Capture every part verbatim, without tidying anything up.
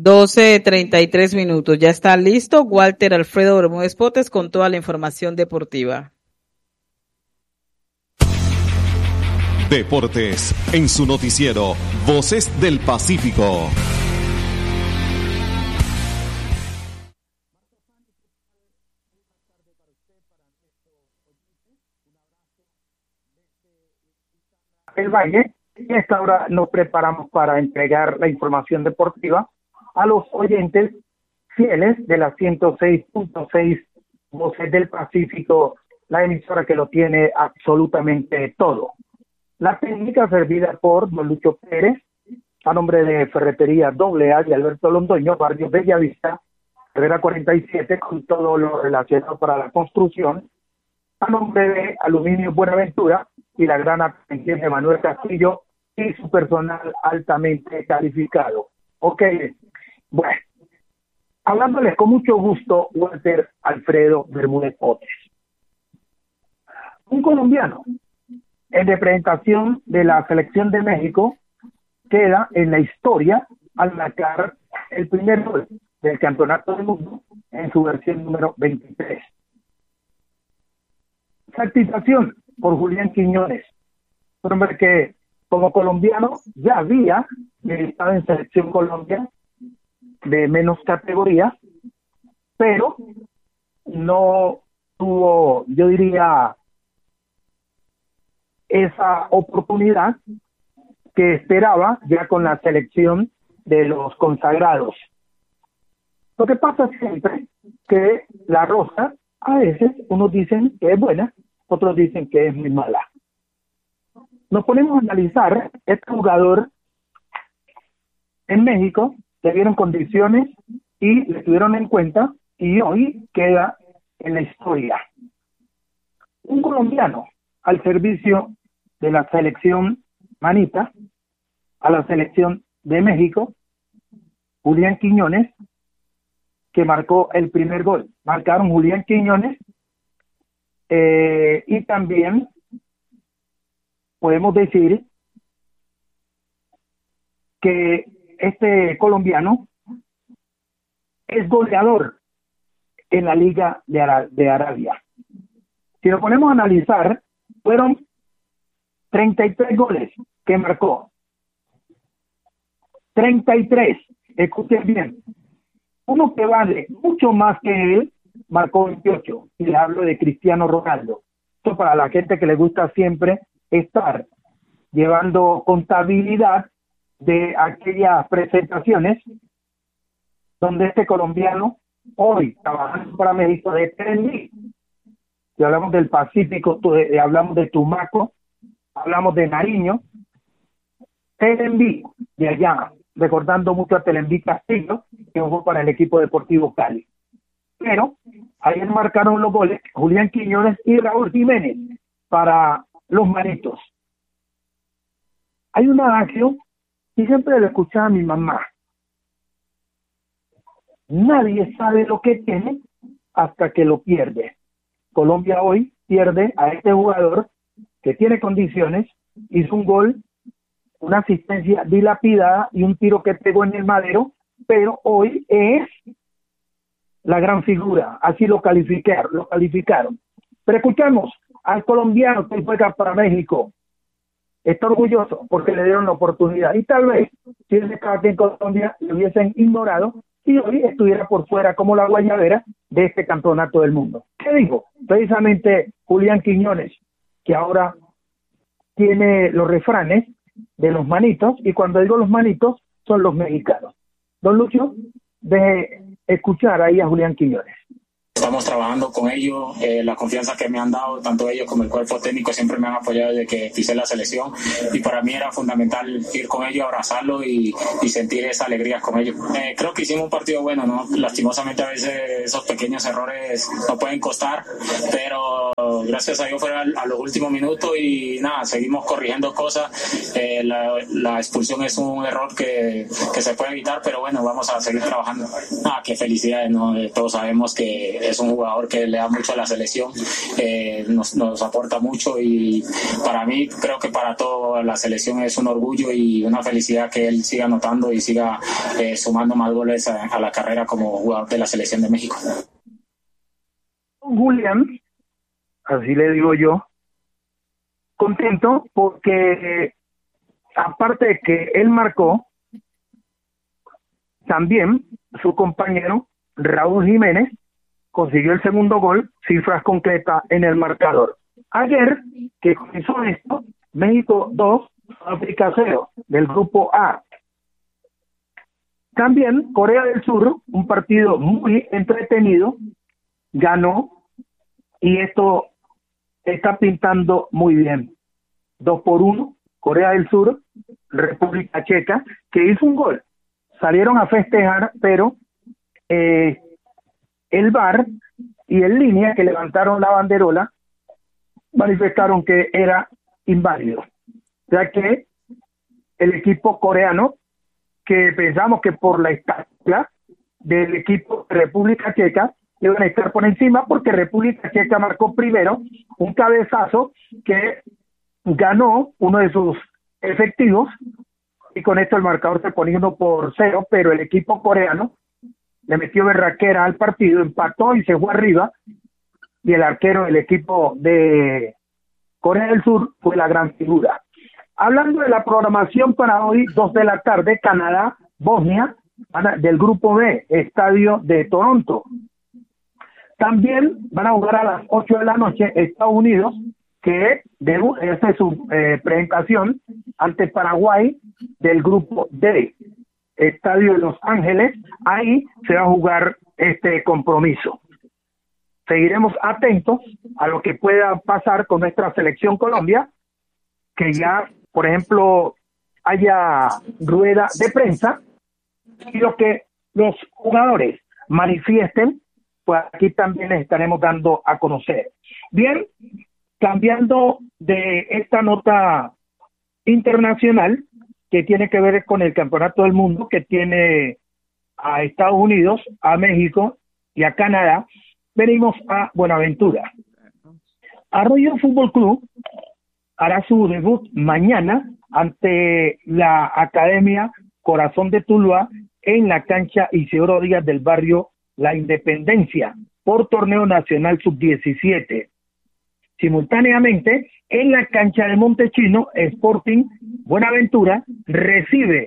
doce treinta y tres minutos. Ya está listo Walter Alfredo Bermúdez Potes con toda la información deportiva. Deportes en su noticiero Voces del Pacífico. El Valle, y a esta hora nos preparamos para entregar la información deportiva a los oyentes fieles de la ciento seis punto seis Voces del Pacífico, la emisora que lo tiene absolutamente todo. La técnica servida por don Lucho Pérez, a nombre de Ferretería Doble A de Alberto Londoño, barrio Bellavista, Herrera cuarenta y siete, con todo lo relacionado para la construcción, a nombre de Aluminio Buenaventura y la gran atención de Manuel Castillo y su personal altamente calificado. Ok, bueno, hablándoles con mucho gusto, Walter Alfredo Bermúdez Potes. Un colombiano en representación de la selección de México queda en la historia al marcar el primer gol del Campeonato del Mundo en su versión número veintitrés. Satisfacción por Julián Quiñones, un hombre que como colombiano ya había estado en Selección Colombia de menos categoría, pero no tuvo, yo diría, esa oportunidad que esperaba ya con la selección de los consagrados. Lo que pasa siempre que la rosa, a veces unos dicen que es buena, otros dicen que es muy mala. Nos ponemos a analizar este jugador en México, le dieron condiciones y le tuvieron en cuenta y hoy queda en la historia. Un colombiano al servicio de la selección manita, a la selección de México, Julián Quiñones, que marcó el primer gol. Marcaron Julián Quiñones eh, y también podemos decir que este colombiano es goleador en la Liga de, Ara- de Arabia. Si lo ponemos a analizar, fueron treinta y tres goles que marcó. treinta y tres, escuchen bien. Uno que vale mucho más que él, marcó veintiocho, y le hablo de Cristiano Ronaldo. Esto para la gente que le gusta siempre estar llevando contabilidad de aquellas presentaciones donde este colombiano, hoy trabajando para México, de Telenví, si hablamos del Pacífico, eh, hablamos de Tumaco, hablamos de Nariño, Telenví, de allá, recordando mucho a Telenví Castillo, que jugó para el equipo deportivo Cali. Pero ayer marcaron los goles Julián Quiñones y Raúl Jiménez para los manitos. Hay un adagio y siempre lo escuchaba a mi mamá. Nadie sabe lo que tiene hasta que lo pierde. Colombia hoy pierde a este jugador que tiene condiciones, hizo un gol, una asistencia dilapidada y un tiro que pegó en el madero, pero hoy es la gran figura, así lo calificaron, lo calificaron. Pero escuchamos al colombiano que juega para México, está orgulloso porque le dieron la oportunidad, y tal vez si él estaba aquí en Colombia lo hubiesen ignorado y hoy estuviera por fuera como la guayabera de este campeonato del mundo. ¿Qué digo? Precisamente Julián Quiñones, que ahora tiene los refranes de los manitos, y cuando digo los manitos son los mexicanos. Don Lucho, de escuchar ahí a Julián Quiñones. Estamos trabajando con ellos, eh, la confianza que me han dado, tanto ellos como el cuerpo técnico, siempre me han apoyado desde que pisé la selección, y para mí era fundamental ir con ellos, abrazarlos y, y sentir esa alegría con ellos. Eh, creo que hicimos un partido bueno, ¿no? Lastimosamente a veces esos pequeños errores nos pueden costar, pero gracias a Dios fue a, a los últimos minutos y nada, seguimos corrigiendo cosas. Eh, la, la expulsión es un error que, que se puede evitar, pero bueno, vamos a seguir trabajando. Ah, qué felicidades, ¿no? Eh, todos sabemos que es un jugador que le da mucho a la selección, eh, nos, nos aporta mucho y para mí, creo que para toda la selección es un orgullo y una felicidad que él siga anotando y siga eh, sumando más goles a, a la carrera como jugador de la selección de México. Julián, así le digo yo, contento porque aparte de que él marcó, también su compañero Raúl Jiménez consiguió el segundo gol, cifras concretas en el marcador. Ayer, que comenzó esto, México dos, África cero, del grupo A. También Corea del Sur, un partido muy entretenido, ganó y esto está pintando muy bien. Dos por uno, Corea del Sur, República Checa, que hizo un gol. Salieron a festejar, pero eh, el V A R y el línea que levantaron la banderola manifestaron que era inválido, ya que el equipo coreano, que pensamos que por la estatura del equipo de República Checa iban a estar por encima, porque República Checa marcó primero un cabezazo que ganó uno de sus efectivos y con esto el marcador se ponía uno por cero, pero el equipo coreano le metió berraquera al partido, empató y se fue arriba, y el arquero del equipo de Corea del Sur fue la gran figura. Hablando de la programación para hoy, dos de la tarde, Canadá, Bosnia, del grupo B, Estadio de Toronto. También van a jugar a las ocho de la noche Estados Unidos, que esta es su eh, presentación ante Paraguay del grupo D, Estadio de Los Ángeles. Ahí se va a jugar este compromiso. Seguiremos atentos a lo que pueda pasar con nuestra selección Colombia, que ya, por ejemplo, haya rueda de prensa y lo que los jugadores manifiesten, pues aquí también les estaremos dando a conocer. Bien, cambiando de esta nota internacional que tiene que ver con el Campeonato del Mundo que tiene a Estados Unidos, a México y a Canadá, venimos a Buenaventura. Arroyo Fútbol Club hará su debut mañana ante la Academia Corazón de Tuluá en la cancha Isidoro Díaz del barrio La Independencia por torneo nacional sub diecisiete. Simultáneamente, en la cancha de Montechino, Sporting Buenaventura recibe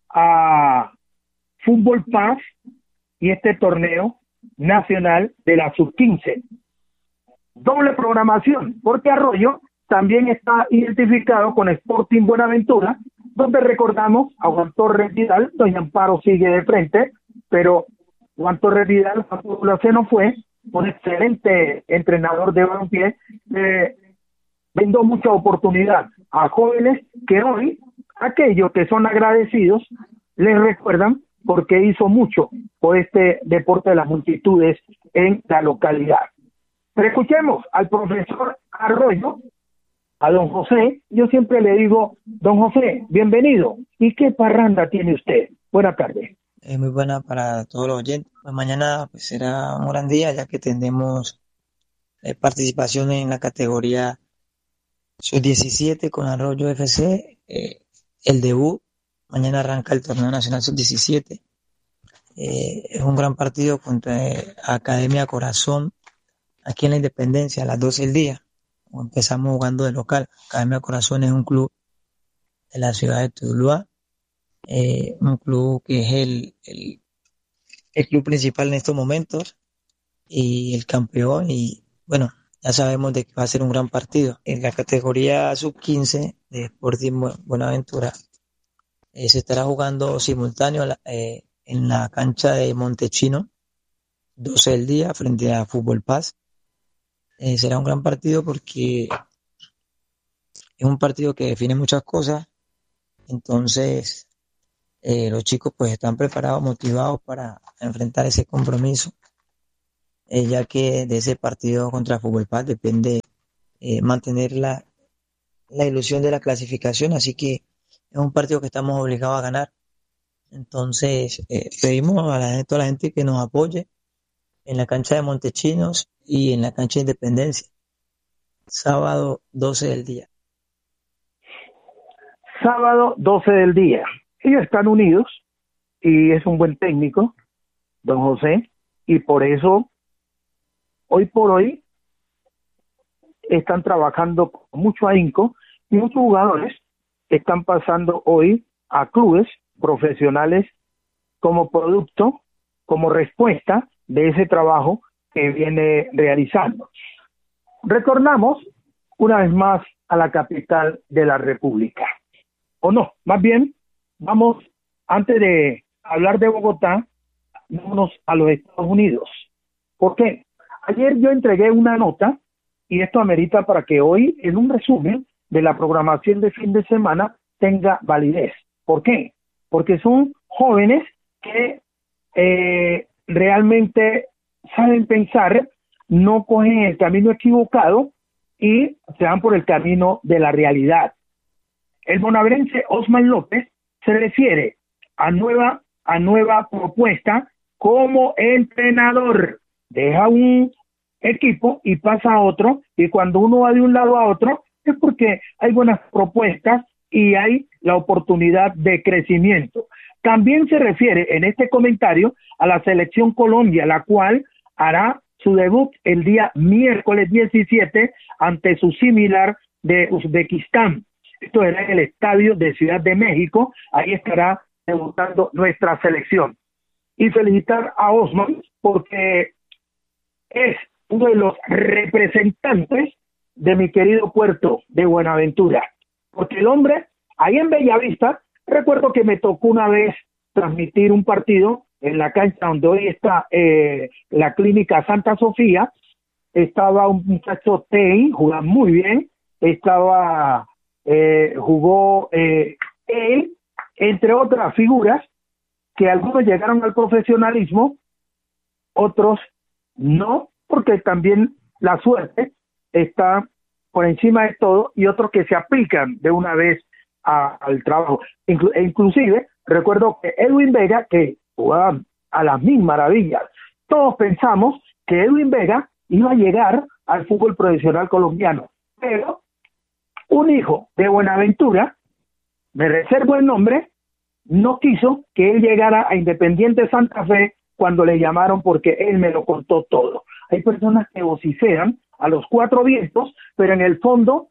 a Fútbol Paz y este torneo nacional de la sub quince. Doble programación, porque Arroyo también está identificado con Sporting Buenaventura, donde recordamos a Juan Torres Vidal. Doña Amparo sigue de frente, pero Juan Torres Vidal se nos fue, un excelente entrenador de balompié, eh, brindó mucha oportunidad a jóvenes que hoy, aquellos que son agradecidos, les recuerdan porque hizo mucho por este deporte de las multitudes en la localidad. Pero escuchemos al profesor Arroyo, a don José. Yo siempre le digo, don José, bienvenido. ¿Y qué parranda tiene usted? Buenas tardes. Es muy buena para todos los oyentes. Pues mañana pues será un gran día, ya que tendremos eh, participación en la categoría sub diecisiete con Arroyo F C, eh, el debut. Mañana arranca el torneo nacional sub diecisiete. Eh, es un gran partido contra eh, Academia Corazón, aquí en la Independencia, a las doce del día. Empezamos jugando de local. Academia Corazón es un club de la ciudad de Tuluá. Eh, un club que es el, el, el club principal en estos momentos y el campeón, y bueno, ya sabemos de que va a ser un gran partido. En la categoría sub quince de Sporting Buenaventura eh, se estará jugando simultáneo eh, en la cancha de Montechino, doce del día, frente a Fútbol Paz. Eh, será un gran partido porque es un partido que define muchas cosas. Entonces Eh, los chicos pues están preparados, motivados para enfrentar ese compromiso, eh, ya que de ese partido contra Fútbol Paz depende eh, mantener la, la ilusión de la clasificación, así que es un partido que estamos obligados a ganar. Entonces, eh, pedimos a la gente, a toda la gente que nos apoye en la cancha de Montechinos y en la cancha de Independencia, sábado doce del día. Sábado doce del día. Ellos están unidos y es un buen técnico, don José, y por eso, hoy por hoy, están trabajando con mucho ahínco y muchos jugadores están pasando hoy a clubes profesionales como producto, como respuesta de ese trabajo que viene realizando. Retornamos una vez más a la capital de la República. O no, más bien, vamos, antes de hablar de Bogotá, vámonos a los Estados Unidos. ¿Por qué? Ayer yo entregué una nota, y esto amerita para que hoy, en un resumen de la programación de fin de semana, tenga validez. ¿Por qué? Porque son jóvenes que eh, realmente saben pensar, no cogen el camino equivocado y se van por el camino de la realidad. El bonaerense Osman López se refiere a nueva, a nueva propuesta como entrenador. Deja un equipo y pasa a otro, y cuando uno va de un lado a otro es porque hay buenas propuestas y hay la oportunidad de crecimiento. También se refiere en este comentario a la selección Colombia, la cual hará su debut el día miércoles diecisiete ante su similar de Uzbekistán. Esto será en el estadio de Ciudad de México. Ahí estará debutando nuestra selección. Y felicitar a Osman porque es uno de los representantes de mi querido puerto de Buenaventura. Porque el hombre, ahí en Bellavista, recuerdo que me tocó una vez transmitir un partido en la cancha donde hoy está eh, la clínica Santa Sofía. Estaba un muchacho Tei, jugaba muy bien, estaba, eh, jugó eh, él, entre otras figuras, que algunos llegaron al profesionalismo, otros no, porque también la suerte está por encima de todo, y otros que se aplican de una vez a, al trabajo. Inclu- e inclusive, recuerdo que Edwin Vega, que jugaba a las mil maravillas, todos pensamos que Edwin Vega iba a llegar al fútbol profesional colombiano, pero un hijo de Buenaventura, me reservo el nombre, no quiso que él llegara a Independiente Santa Fe cuando le llamaron, porque él me lo contó todo. Hay personas que vociferan a los cuatro vientos, pero en el fondo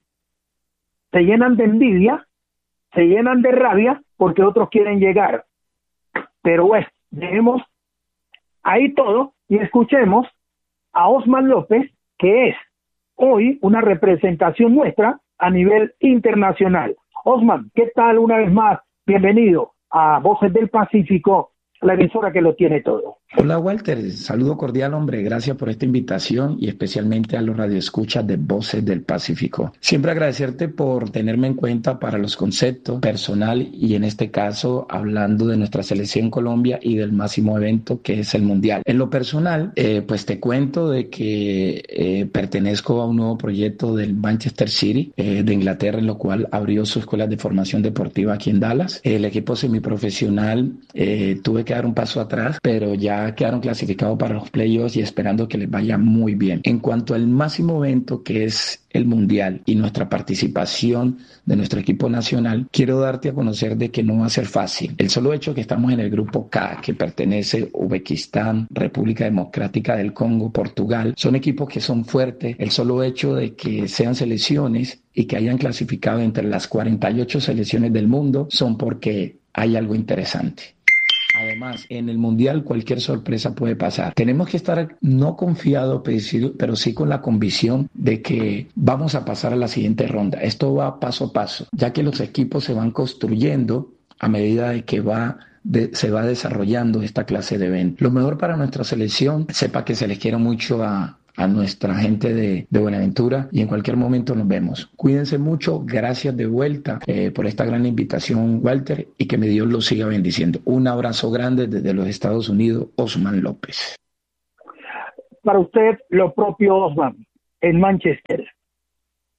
se llenan de envidia, se llenan de rabia porque otros quieren llegar. Pero bueno, dejemos ahí todo y escuchemos a Osman López, que es hoy una representación nuestra a nivel internacional. Osman, ¿qué tal una vez más? Bienvenido a Voces del Pacífico, la emisora que lo tiene todo. Hola Walter, saludo cordial hombre, gracias por esta invitación y especialmente a los radioescuchas de Voces del Pacífico. Siempre agradecerte por tenerme en cuenta para los conceptos personal y en este caso hablando de nuestra selección Colombia y del máximo evento que es el Mundial. En lo personal, eh, pues te cuento de que eh, pertenezco a un nuevo proyecto del Manchester City eh, de Inglaterra, en lo cual abrió su escuela de formación deportiva aquí en Dallas. El equipo semiprofesional eh, tuve que dar un paso atrás, pero ya quedaron clasificados para los playoffs y esperando que les vaya muy bien. En cuanto al máximo evento que es el Mundial y nuestra participación de nuestro equipo nacional, quiero darte a conocer de que no va a ser fácil. El solo hecho que estamos en el grupo K, que pertenece Uzbekistán, República Democrática del Congo, Portugal, son equipos que son fuertes. El solo hecho de que sean selecciones y que hayan clasificado entre las cuarenta y ocho selecciones del mundo son porque hay algo interesante. Además, en el Mundial cualquier sorpresa puede pasar. Tenemos que estar no confiados, pero sí con la convicción de que vamos a pasar a la siguiente ronda. Esto va paso a paso, ya que los equipos se van construyendo a medida de que va de, se va desarrollando esta clase de eventos. Lo mejor para nuestra selección, sepa que se les quiere mucho a a nuestra gente de, de Buenaventura y en cualquier momento nos vemos. Cuídense mucho, gracias de vuelta eh, por esta gran invitación, Walter, y que mi Dios los siga bendiciendo. Un abrazo grande desde los Estados Unidos, Osman López. Para usted, lo propio, Osman, en Manchester.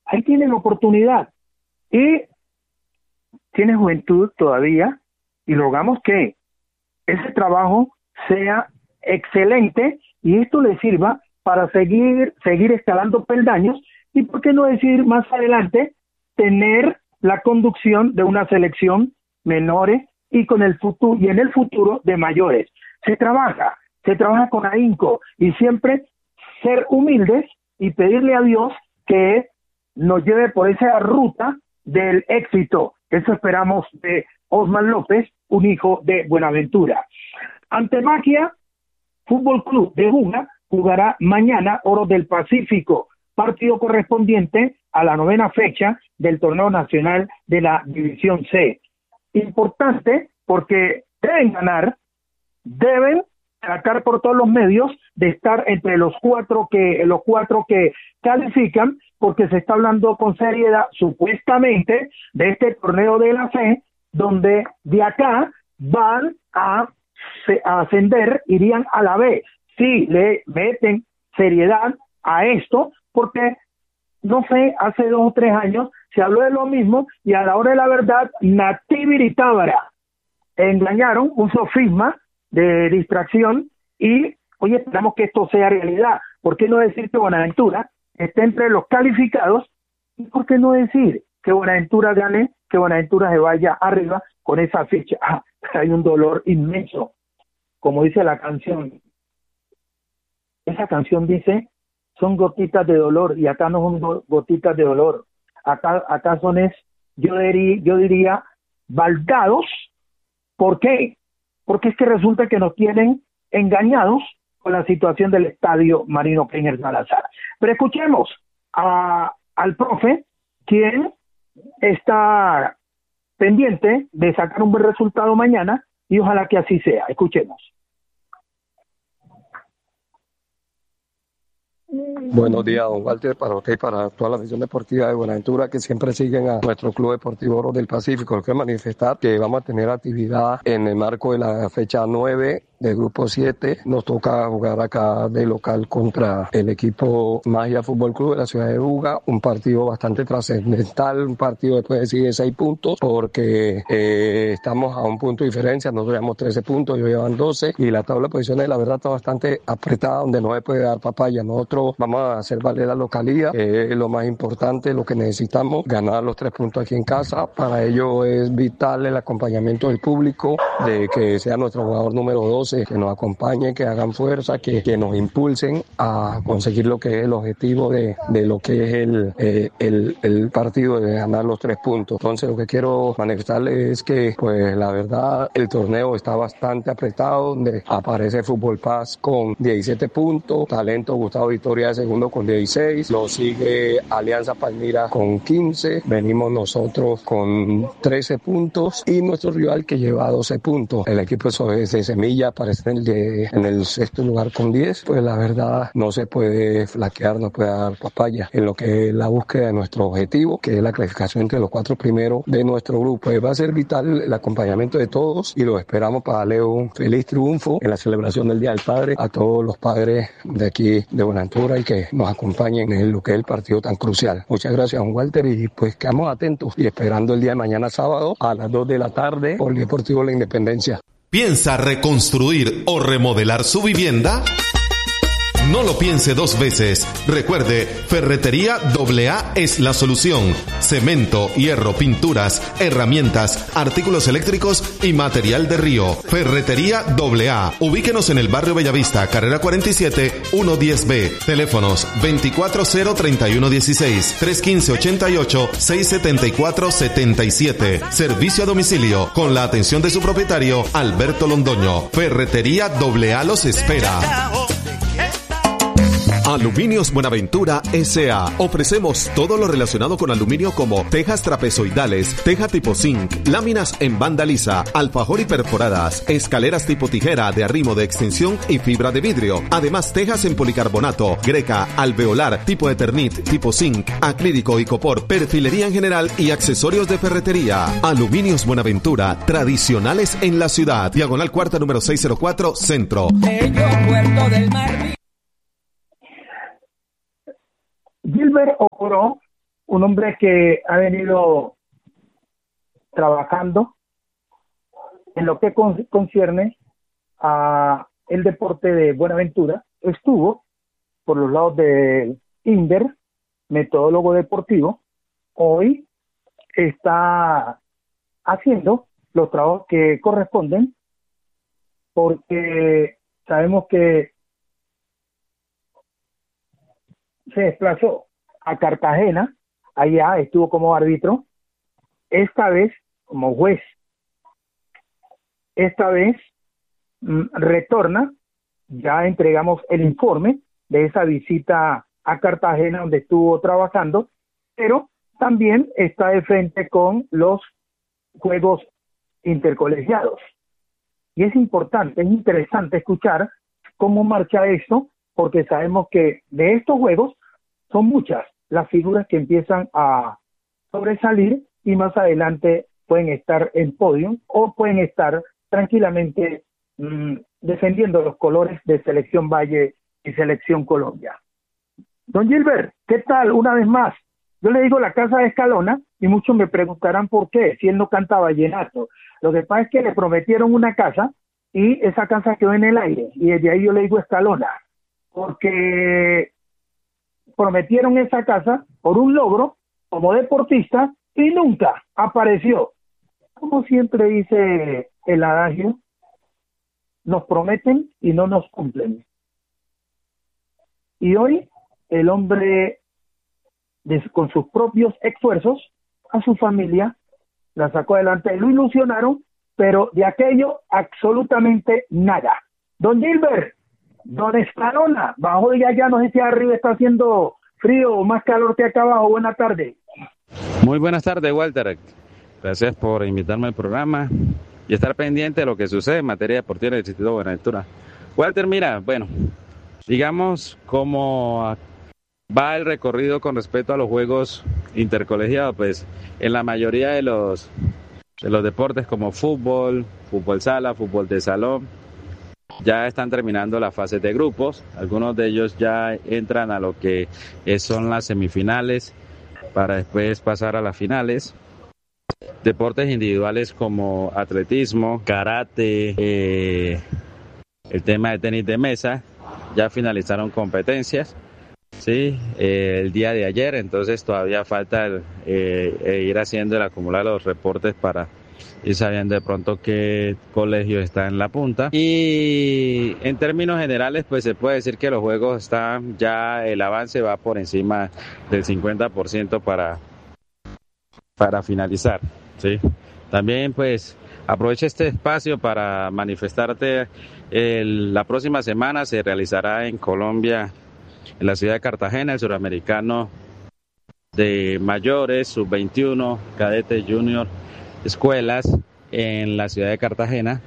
ahí tienen oportunidad. Y tiene juventud todavía, y rogamos que ese trabajo sea excelente y esto le sirva para seguir, seguir escalando peldaños y, por qué no decir, más adelante, tener la conducción de una selección menores y con el futuro y en el futuro de mayores. Se trabaja, se trabaja con ahínco y siempre ser humildes y pedirle a Dios que nos lleve por esa ruta del éxito. Eso esperamos de Osman López, un hijo de Buenaventura. Ante Magia, Fútbol Club de Buga jugará mañana Oro del Pacífico, partido correspondiente a la novena fecha del torneo nacional de la División C. Importante porque deben ganar, deben tratar por todos los medios de estar entre los cuatro que los cuatro que califican, porque se está hablando con seriedad supuestamente de este torneo de la C, donde de acá van a, a ascender, irían a la B. Sí, le meten seriedad a esto, porque no sé, hace dos o tres años se habló de lo mismo y a la hora de la verdad, Natividad y Tábara engañaron, un sofisma de distracción y hoy esperamos que esto sea realidad. ¿Por qué no decir que Buenaventura esté entre los calificados? ¿Y por qué no decir que Buenaventura gane, que Buenaventura se vaya arriba con esa ficha? Ah, hay un dolor inmenso, como dice la canción. Esa canción dice, son gotitas de dolor, y acá no son gotitas de dolor. Acá, acá son, es, yo diría, yo diría, baldados. ¿Por qué? Porque es que resulta que nos tienen engañados con la situación del estadio Marino Keimer Salazar. Pero escuchemos a, al profe, quien está pendiente de sacar un buen resultado mañana, y ojalá que así sea. Escuchemos. Buenos días, don Walter, para usted y para toda la afición deportiva de Buenaventura que siempre siguen a nuestro Club Deportivo Oro del Pacífico. Lo que manifestar que vamos a tener actividad en el marco de la fecha nueve del grupo siete. Nos toca jugar acá de local contra el equipo Magia Fútbol Club de la ciudad de Buga, un partido bastante trascendental, un partido después de decir seis puntos, porque eh, estamos a un punto de diferencia. Nosotros llevamos trece puntos, ellos llevan doce, y la tabla de posiciones la verdad está bastante apretada, donde no se puede dar papaya. Nosotros vamos a hacer valer la localía, que es lo más importante, lo que necesitamos, ganar los tres puntos aquí en casa. Para ello es vital el acompañamiento del público, de que sea nuestro jugador número doce, que nos acompañen, que hagan fuerza, que, que nos impulsen a conseguir lo que es el objetivo de, de lo que es el, eh, el, el partido, de ganar los tres puntos. Entonces lo que quiero manifestarles es que, pues la verdad, el torneo está bastante apretado, donde aparece Fútbol Paz con diecisiete puntos, Talento Gustavo Victoria de segundo con dieciséis, lo sigue Alianza Palmira con quince, venimos nosotros con trece puntos y nuestro rival que lleva doce puntos. El equipo de Semilla aparece en el, de, en el sexto lugar con diez, pues la verdad no se puede flaquear, no puede dar papaya en lo que es la búsqueda de nuestro objetivo, que es la clasificación entre los cuatro primeros de nuestro grupo. Pues va a ser vital el acompañamiento de todos y lo esperamos para darle un feliz triunfo en la celebración del Día del Padre a todos los padres de aquí de Buenaventura y que nos acompañen en lo que es el partido tan crucial. Muchas gracias, don Walter, y pues quedamos atentos y esperando el día de mañana sábado a las dos de la tarde por el Deportivo La Independencia. ¿Piensa reconstruir o remodelar su vivienda? No lo piense dos veces. Recuerde, Ferretería doble A es la solución. Cemento, hierro, pinturas, herramientas, artículos eléctricos y material de río. Ferretería doble A. Ubíquenos en el barrio Bellavista, carrera cuarenta y siete, ciento diez B. Teléfonos veinticuatro cero treinta y uno dieciséis, trescientos quince ochenta y ocho, seiscientos setenta y cuatro setenta y siete. Servicio a domicilio con la atención de su propietario, Alberto Londoño. Ferretería doble A los espera. Aluminios Buenaventura S A Ofrecemos todo lo relacionado con aluminio como tejas trapezoidales, teja tipo zinc, láminas en banda lisa, alfajor y perforadas, escaleras tipo tijera de arrimo de extensión y fibra de vidrio. Además, tejas en policarbonato, greca, alveolar, tipo Eternit, tipo zinc, acrílico y copor, perfilería en general y accesorios de ferretería. Aluminios Buenaventura, tradicionales en la ciudad. Diagonal Cuarta número seiscientos cuatro, Centro. Puerto del Mar. Gilbert Ocoro un hombre que ha venido trabajando en lo que con, concierne a el deporte de Buenaventura. Estuvo por los lados del INDER, metodólogo deportivo. Hoy está haciendo los trabajos que corresponden, porque sabemos que se desplazó a Cartagena, allá estuvo como árbitro, esta vez como juez. Esta vez mm, retorna, ya entregamos el informe de esa visita a Cartagena donde estuvo trabajando, pero también está de frente con los juegos intercolegiados. Y es importante, es interesante escuchar cómo marcha esto, porque sabemos que de estos juegos son muchas las figuras que empiezan a sobresalir y más adelante pueden estar en podio o pueden estar tranquilamente mmm, defendiendo los colores de Selección Valle y Selección Colombia. Don Gilbert, ¿qué tal? Una vez más, yo le digo la casa de Escalona y muchos me preguntarán por qué, si él no canta vallenato. Lo que pasa es que le prometieron una casa y esa casa quedó en el aire y desde ahí yo le digo Escalona, porque prometieron esa casa por un logro como deportista y nunca apareció. Como siempre dice el adagio, nos prometen y no nos cumplen. Y hoy el hombre, de, con sus propios esfuerzos, a su familia la sacó adelante, lo ilusionaron, pero de aquello absolutamente nada. Don Gilbert, don Escalona, bajo y allá, no sé si arriba está haciendo frío o más calor que acá abajo. Buenas tardes. Muy buenas tardes, Walter. Gracias por invitarme al programa y estar pendiente de lo que sucede en materia deportiva en el Distrito de Buenaventura. Walter, mira, bueno, digamos cómo va el recorrido con respecto a los juegos intercolegiados. Pues en la mayoría de los de los deportes como fútbol, fútbol sala, fútbol de salón, ya están terminando las fases de grupos. Algunos de ellos ya entran a lo que son las semifinales para después pasar a las finales. Deportes individuales como atletismo, karate, eh, el tema de tenis de mesa, ya finalizaron competencias, sí, eh, el día de ayer. Entonces todavía falta el, eh, ir haciendo el acumular los reportes para ir sabiendo de pronto qué colegio está en la punta. Y en términos generales, pues se puede decir que los juegos están, ya el avance va por encima del cincuenta por ciento para, para finalizar, ¿sí? También pues aprovecho este espacio para manifestarte, el, la próxima semana se realizará en Colombia, en la ciudad de Cartagena, el suramericano de mayores, sub veintiuno, cadete, junior, escuelas en la ciudad de Cartagena,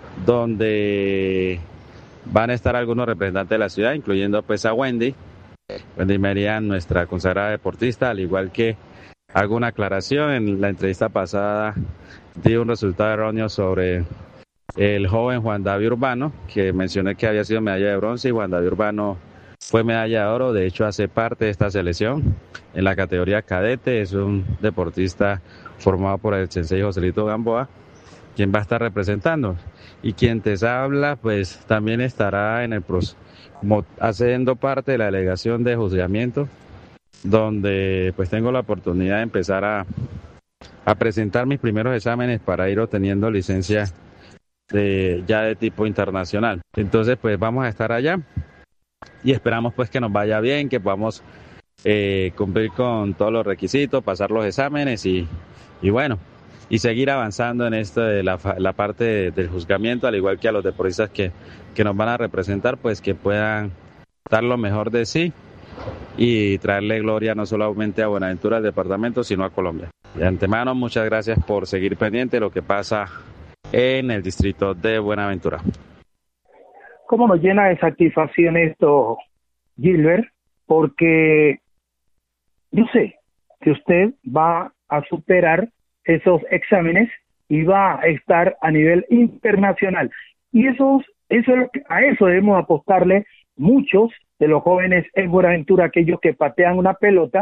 donde van a estar algunos representantes de la ciudad, incluyendo pues a Wendy, Wendy Merian, nuestra consagrada deportista, al igual que hago una aclaración. En la entrevista pasada di un resultado erróneo sobre el joven Juan David Urbano, que mencioné que había sido medalla de bronce, y Juan David Urbano fue medalla de oro. De hecho hace parte de esta selección en la categoría cadete. Es un deportista formado por el sensei Joselito Gamboa, quien va a estar representando, y quien te habla pues también estará en el como haciendo parte de la delegación de juzgamiento, donde pues tengo la oportunidad de empezar a, a presentar mis primeros exámenes para ir obteniendo licencia de, ya de tipo internacional. Entonces pues vamos a estar allá y esperamos pues que nos vaya bien, que podamos eh, cumplir con todos los requisitos, pasar los exámenes y, y bueno, y seguir avanzando en esto de la, la parte de, del juzgamiento, al igual que a los deportistas que, que nos van a representar, pues que puedan dar lo mejor de sí y traerle gloria no solamente a Buenaventura, al departamento, sino a Colombia. De antemano, muchas gracias por seguir pendiente de lo que pasa en el distrito de Buenaventura. ¿Cómo nos llena de satisfacción esto, Gilbert? Porque yo sé que usted va a superar esos exámenes y va a estar a nivel internacional. Y esos, eso es lo que, a eso debemos apostarle muchos de los jóvenes en Buenaventura, aquellos que patean una pelota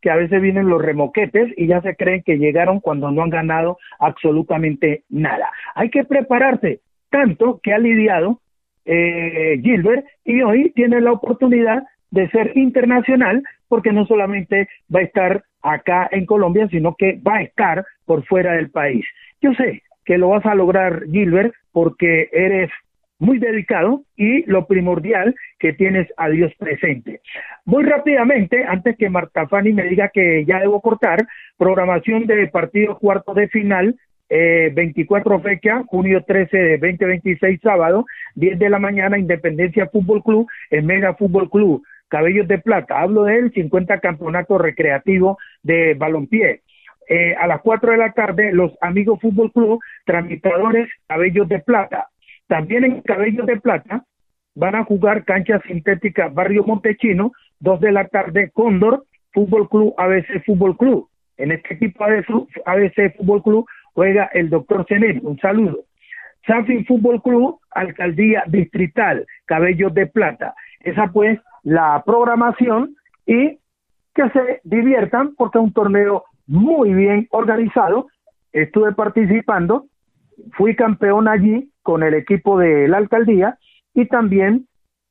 que a veces vienen los remoquetes y ya se creen que llegaron cuando no han ganado absolutamente nada. Hay que prepararse, tanto que ha lidiado eh, Gilbert, y hoy tiene la oportunidad de ser internacional, porque no solamente va a estar acá en Colombia, sino que va a estar por fuera del país. Yo sé que lo vas a lograr, Gilbert, porque eres muy dedicado y lo primordial, que tienes a Dios presente. Muy rápidamente, antes que Marta Fanny me diga que ya debo cortar, programación de partido cuarto de final, eh, veinticuatro fecha, junio trece de veinte veintiséis, sábado, diez de la mañana, Independencia Fútbol Club, el Mega Fútbol Club, Cabellos de Plata. Hablo de él, cincuenta campeonato recreativo de balompié. Eh, a las cuatro de la tarde, los Amigos Fútbol Club, Tramitadores, Cabellos de Plata. También en Cabellos de Plata van a jugar cancha sintética Barrio Montechino, dos de la tarde, Cóndor, Fútbol Club, A B C Fútbol Club. En este equipo A B C Fútbol Club juega el doctor Cenel, un saludo. Sanfin Fútbol Club, Alcaldía Distrital, Cabellos de Plata. Esa pues la programación, y que se diviertan porque es un torneo muy bien organizado. Estuve participando, fui campeón allí con el equipo de la alcaldía y también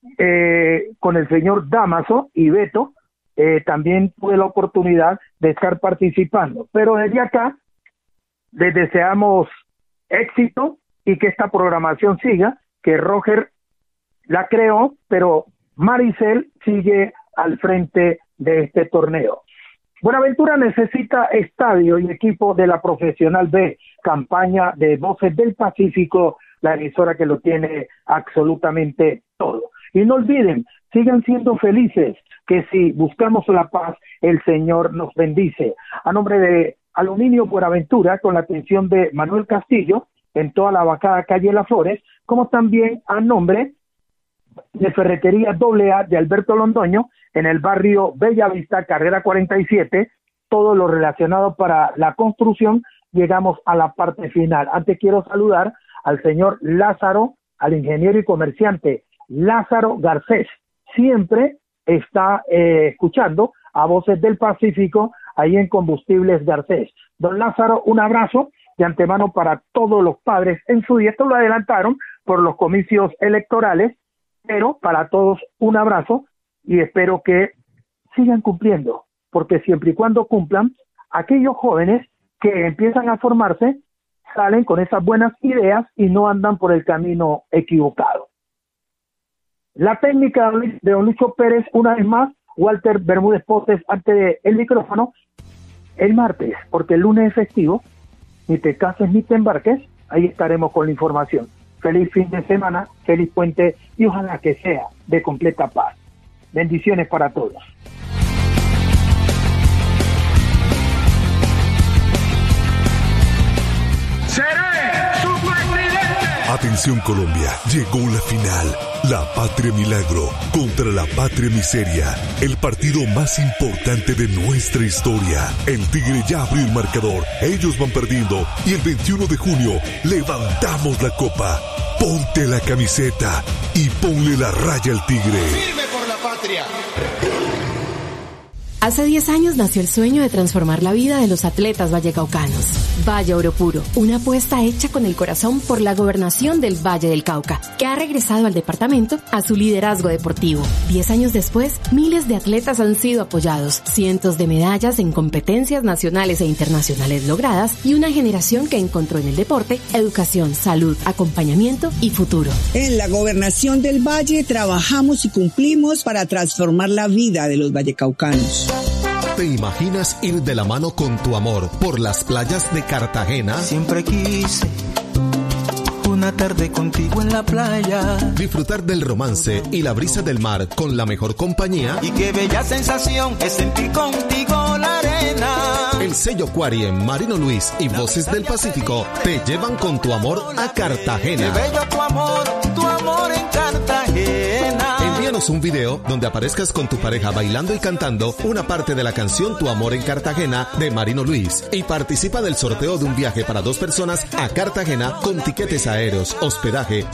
eh, con el señor Damaso y Beto, eh, también tuve la oportunidad de estar participando. Pero desde acá les deseamos éxito y que esta programación siga, que Roger la creó, pero Maricel sigue al frente de este torneo. Buenaventura necesita estadio y equipo de la Profesional B, campaña de Voces del Pacífico, la emisora que lo tiene absolutamente todo. Y no olviden, sigan siendo felices, que si buscamos la paz, el Señor nos bendice. A nombre de Aluminio Buenaventura, con la atención de Manuel Castillo, en toda la vacada calle Las Flores, como también a nombre de Ferretería doble A de Alberto Londoño, en el barrio Bellavista, carrera cuarenta y siete, todo lo relacionado para la construcción. Llegamos a la parte final. Antes quiero saludar al señor Lázaro, al ingeniero y comerciante Lázaro Garcés. Siempre está eh, escuchando a Voces del Pacífico ahí en Combustibles Garcés. Don Lázaro, un abrazo de antemano para todos los padres en su día. Esto lo adelantaron por los comicios electorales, pero para todos un abrazo y espero que sigan cumpliendo, porque siempre y cuando cumplan, aquellos jóvenes que empiezan a formarse salen con esas buenas ideas y no andan por el camino equivocado. La técnica de don Lucho Pérez, una vez más, Walter Bermúdez Potes ante el micrófono. El martes, porque el lunes es festivo, ni te cases ni te embarques, ahí estaremos con la información. Feliz fin de semana, feliz puente y ojalá que sea de completa paz. Bendiciones para todos. Seré su presidente. Atención Colombia, llegó la final. La Patria Milagro contra la Patria Miseria. El partido más importante de nuestra historia. El Tigre ya abrió el marcador. Ellos van perdiendo. Y el veintiuno de junio levantamos la copa. Ponte la camiseta y ponle la raya al Tigre. Firme por la patria. Hace diez años nació el sueño de transformar la vida de los atletas vallecaucanos. Valle Oro Puro, una apuesta hecha con el corazón por la gobernación del Valle del Cauca, que ha regresado al departamento a su liderazgo deportivo. Diez años después, miles de atletas han sido apoyados, cientos de medallas en competencias nacionales e internacionales logradas y una generación que encontró en el deporte educación, salud, acompañamiento y futuro. En la gobernación del Valle trabajamos y cumplimos para transformar la vida de los vallecaucanos. ¿Te imaginas ir de la mano con tu amor por las playas de Cartagena? Siempre quise una tarde contigo en la playa. Disfrutar del romance y la brisa del mar con la mejor compañía. Y qué bella sensación es sentir contigo la arena. El sello Quariem, Marino Luis y Voces del Pacífico te llevan con tu amor a Cartagena. Qué bello tu amor, tu amor en Cartagena. Envíanos un video donde aparezcas con tu pareja bailando y cantando una parte de la canción Tu amor en Cartagena de Marino Luis y participa del sorteo de un viaje para dos personas a Cartagena con tiquetes aéreos, hospedaje,